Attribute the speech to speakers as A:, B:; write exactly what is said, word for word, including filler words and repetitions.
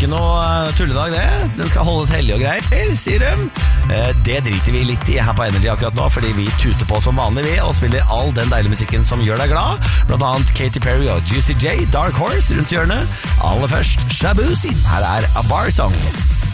A: ikke noe tulledag det. Den skal holdes hellig og greier, sier de. Det driter vi litt i her på Energy akkurat nå, fordi vi tuter på som vanlig vi, og spiller all den deilige musikken som gjør deg glad. Blant annet Katy Perry og Juicy J, Dark Horse rundt hjørnet. Aller først Shaboozey. Her er A Bar Song.